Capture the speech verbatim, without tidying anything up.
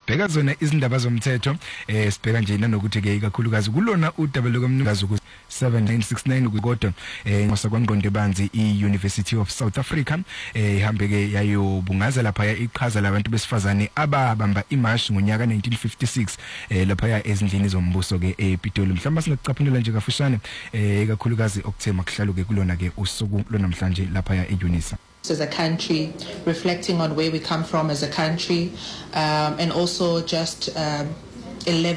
sibheka zona izindaba zomthetho eh sibheka nje nanokuthi ke ikakhulukazi kulona udaba lokumnukazi ku seven nine six nine ukukodwa eh ngosakwangqonde banzi iUniversity of South Africa eh ihambe ke yayobungaza lapha ya iqhaza labantu besifazane ababamba imarch ngonyaka nineteen fifty-six eh lapha ya ezindlini zombuso ke ePitoli. Mhlawumbe singacaphunela nje kafushane eh ikakhulukazi okuthema kuhlalo ke kulona ke usuku lonamhlanje lapha ya eUnisa. As a country, reflecting on where we come from as a country, um, and also just um, eleven